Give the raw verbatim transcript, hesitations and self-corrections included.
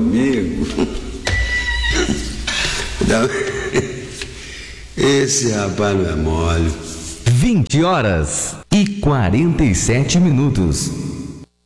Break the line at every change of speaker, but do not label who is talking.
amigo. Esse rapaz não é mole.
vinte horas e quarenta e sete minutos.